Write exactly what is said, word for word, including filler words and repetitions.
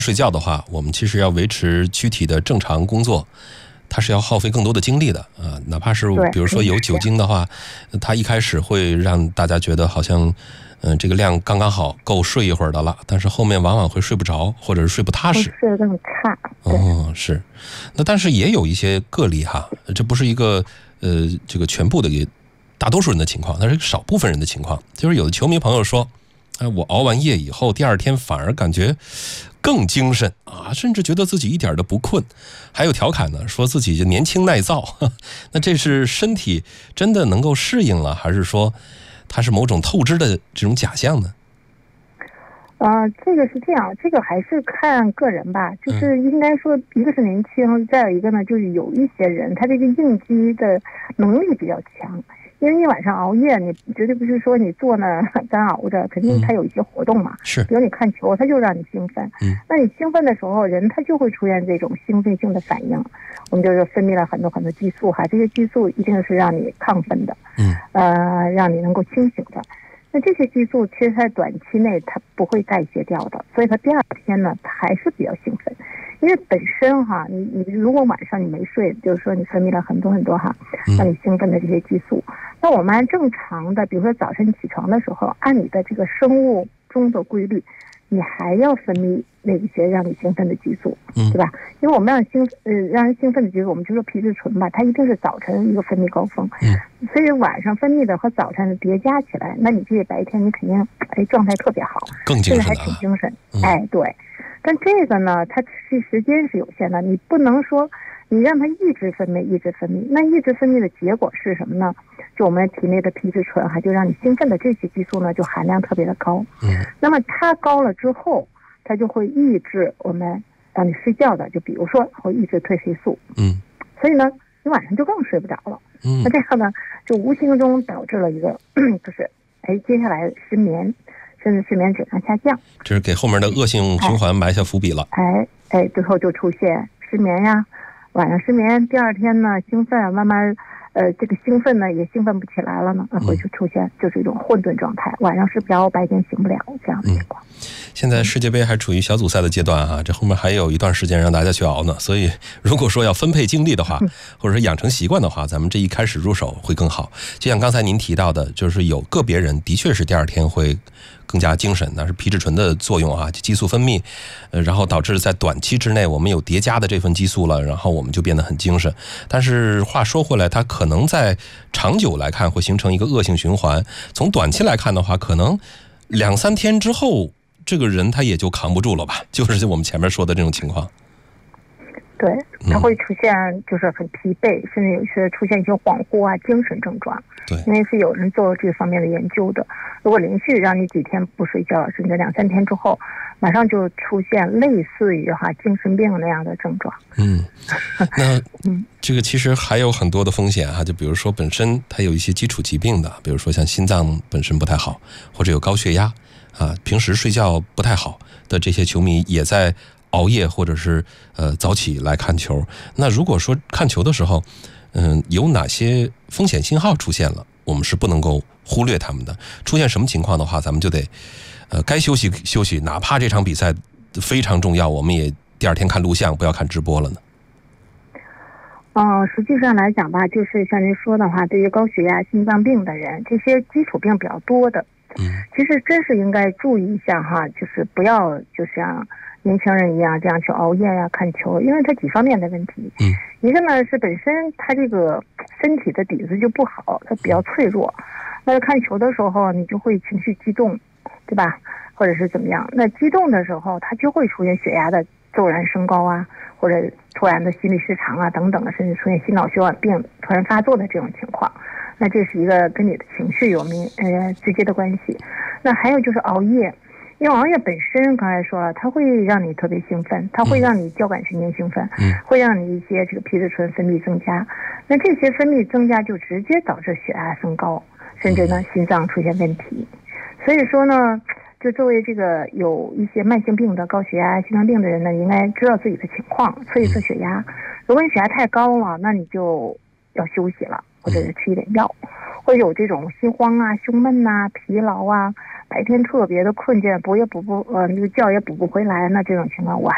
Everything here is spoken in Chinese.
睡觉的话，我们其实要维持躯体的正常工作，它是要耗费更多的精力的啊、呃。哪怕是比如说有酒精的话，它一开始会让大家觉得好像，嗯、呃，这个量刚刚好，够睡一会儿的了。但是后面往往会睡不着，或者是睡不踏实， 睡得更差。 哦，是。那但是也有一些个例哈，这不是一个呃这个全部的一个大多数人的情况，它是少部分人的情况。就是有的球迷朋友说，哎，我熬完夜以后，第二天反而感觉更精神啊，甚至觉得自己一点都不困。还有调侃呢，说自己就年轻耐造。那这是身体真的能够适应了，还是说它是某种透支的这种假象呢？ 呃，这个是这样，这个还是看个人吧。就是应该说，一个是年轻，再有一个呢，就是有一些人他这个应激的能力比较强。因为你晚上熬夜，你绝对不是说你坐那干熬着，肯定它有一些活动嘛。 是， 比如你看球，它就让你兴奋。 嗯， 那你兴奋的时候，人他就会出现这种兴奋性的反应。我们就是分泌了很多很多激素哈，这些激素一定是让你亢奋的， 嗯， 呃，让你能够清醒的。那这些激素其实在短期内它不会代谢掉的，所以它第二天呢，它还是比较兴奋。因为本身哈，你你如果晚上你没睡，就是说你分泌了很多很多哈，让你兴奋的这些激素。那我们按正常的，比如说早晨起床的时候，按你的这个生物钟的规律，你还要分泌那些让你兴奋的激素，对吧？因为我们让兴呃让人兴奋的激素，我们就说皮质醇吧，它一定是早晨一个分泌高峰，嗯，所以晚上分泌的和早晨的叠加起来，那你这个白天你肯定哎状态特别好， 更精神， 还挺精神，嗯，哎对。但这个呢，它是时间是有限的，你不能说你让它一直分泌一直分泌，那一直分泌的结果是什么呢？就我们体内的皮质醇还就让你兴奋的这些激素呢，就含量特别的高。 嗯， 那么它高了之后，它就会抑制我们让你睡觉的，就比如说会抑制褪黑素。 嗯， 所以呢，你晚上就更睡不着了。 嗯， 那这样呢，就无形中导致了一个就是哎，接下来失眠，甚至睡眠质量下降。 这是给后面的恶性循环埋下伏笔了。 哎哎，最后就出现失眠呀，晚上失眠，第二天呢兴奋，慢慢呃这个兴奋呢也兴奋不起来了呢，会就出现就是一种混沌状态，晚上睡不着，白天醒不了这样的情况。 嗯，现在世界杯还处于小组赛的阶段啊，这后面还有一段时间让大家去熬呢，所以如果说要分配精力的话，或者是养成习惯的话，咱们这一开始入手会更好。就像刚才您提到的，就是有个别人的确是第二天会更加精神，那是皮质醇的作用啊，激素分泌，呃，然后导致在短期之内我们有叠加的这份激素了，然后我们就变得很精神。但是话说回来，它可能在长久来看会形成一个恶性循环。从短期来看的话，可能两三天之后，这个人他也就扛不住了吧，就是我们前面说的这种情况。 对，它会出现就是很疲惫，甚至有些出现一些恍惚啊、精神症状。 对， 因为是有人做这方面的研究的。如果连续让你几天不睡觉，甚至两三天之后，马上就出现类似于哈精神病那样的症状。 嗯，那这个其实还有很多的风险哈，就比如说本身它有一些基础疾病的，比如说像心脏本身不太好，或者有高血压啊，平时睡觉不太好的这些球迷也在熬夜或者是呃早起来看球。那如果说看球的时候，嗯，有哪些风险信号出现了，我们是不能够忽略他们的。出现什么情况的话，咱们就得呃该休息休息，哪怕这场比赛非常重要，我们也第二天看录像，不要看直播了呢。 嗯、呃，实际上来讲吧，就是像您说的话，对于高血压、心脏病的人，这些基础病比较多的， 嗯， 其实真是应该注意一下哈，就是不要就像年轻人一样这样去熬夜呀、看球，因为它几方面的问题。 嗯， 一个呢是本身他这个身体的底子就不好，他比较脆弱。那看球的时候，你就会情绪激动，对吧？或者是怎么样？那激动的时候，他就会出现血压的骤然升高啊，或者突然的心律失常啊等等的，甚至出现心脑血管病突然发作的这种情况。那这是一个跟你的情绪有明呃直接的关系。那还有就是熬夜。因为熬夜本身刚才说了，它会让你特别兴奋，它会让你交感神经兴奋，嗯，会让你一些这个皮质醇分泌增加。那这些分泌增加就直接导致血压升高，甚至呢心脏出现问题。所以说呢，就作为这个有一些慢性病的高血压、心脏病的人呢，应该知道自己的情况，测一测血压。如果你血压太高了，那你就要休息了，或者是吃一点药。会有这种心慌啊、胸闷啊、疲劳啊，白天特别的困倦，补也补不呃，那个觉也补不回来，那这种情况我还